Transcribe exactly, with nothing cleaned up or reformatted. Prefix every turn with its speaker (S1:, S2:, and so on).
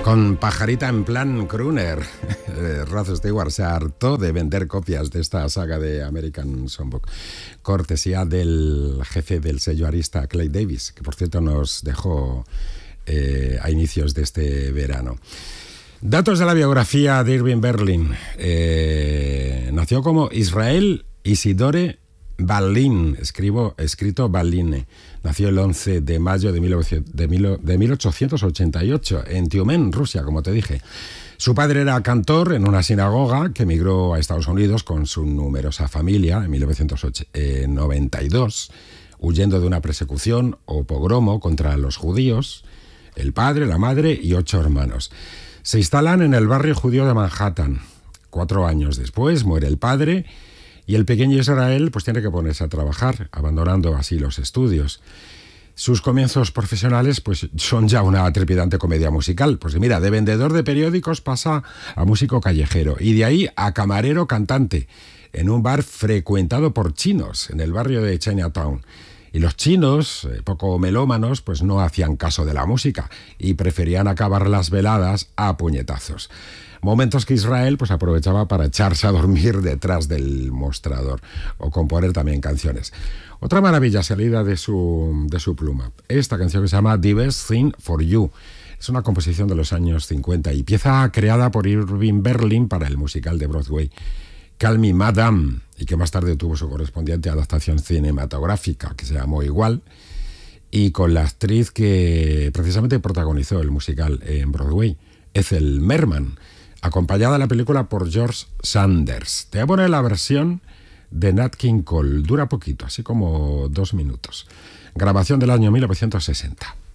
S1: Con Pajarita en plan crooner, Rod Stewart se hartó de vender copias de esta saga de American Songbook, cortesía del jefe del sello arista Clay Davis, que por cierto nos dejó eh, a inicios de este verano. Datos de la biografía de Irving Berlin. Eh, nació como Israel Isidore Berlin, escribo, escrito Berline. Nació el once de mayo de, mil ochocientos ochenta y ocho en Tiumen, Rusia, como te dije. Su padre era cantor en una sinagoga que emigró a Estados Unidos con su numerosa familia en mil novecientos noventa y dos, huyendo de una persecución o pogromo contra los judíos. El padre, la madre y ocho hermanos se instalan en el barrio judío de Manhattan. Cuatro años después muere el padre y el pequeño Israel pues tiene que ponerse a trabajar, abandonando así los estudios. Sus comienzos profesionales pues son ya una trepidante comedia musical. Pues mira, de vendedor de periódicos pasa a músico callejero y de ahí a camarero cantante en un bar frecuentado por chinos en el barrio de Chinatown. Y los chinos, eh, poco melómanos, pues no hacían caso de la música y preferían acabar las veladas a puñetazos. Momentos que Israel pues aprovechaba para echarse a dormir detrás del mostrador o componer también canciones. Otra maravilla salida de su, de su pluma, esta canción que se llama The Best Thing for You. Es una composición de los años cincuenta y pieza creada por Irving Berlin para el musical de Broadway Call Me Madame, y que más tarde tuvo su correspondiente adaptación cinematográfica, que se llamó igual, y con la actriz que precisamente protagonizó el musical en Broadway, Ethel Merman, acompañada en la película por George Sanders. Te voy a poner la versión de Nat King Cole, dura poquito, así como dos minutos. Grabación del año mil novecientos sesenta.